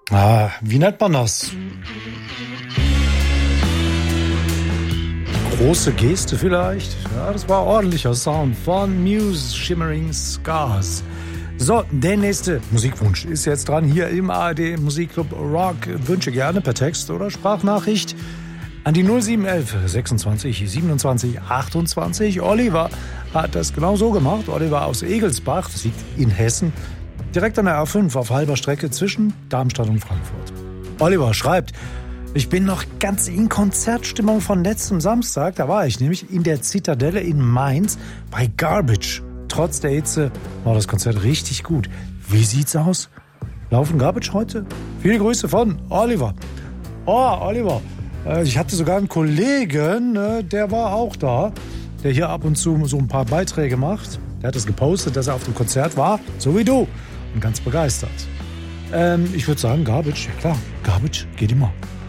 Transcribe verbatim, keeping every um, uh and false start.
Ah, wie nennt man das? Große Geste vielleicht? Ja, das war ordentlicher Sound von Muse, Shimmering Scars. So, der nächste Musikwunsch ist jetzt dran hier im A R D Musikclub Rock. Wünsche gerne per Text oder Sprachnachricht an die null sieben eins eins sechsundzwanzig siebenundzwanzig achtundzwanzig. Oliver hat das genau so gemacht. Oliver aus Egelsbach, das liegt in Hessen, direkt an der A fünf auf halber Strecke zwischen Darmstadt und Frankfurt. Oliver schreibt: Ich bin noch ganz in Konzertstimmung von letztem Samstag. Da war ich nämlich in der Zitadelle in Mainz bei Garbage. Trotz der Hitze war das Konzert richtig gut. Wie sieht's aus? Laufen Garbage heute? Viele Grüße von Oliver. Oh, Oliver, ich hatte sogar einen Kollegen, der war auch da, der hier ab und zu so ein paar Beiträge macht. Der hat es gepostet, dass er auf dem Konzert war, so wie du. Und ganz begeistert. Ähm, ich würde sagen, Garbage, ja klar, Garbage geht immer.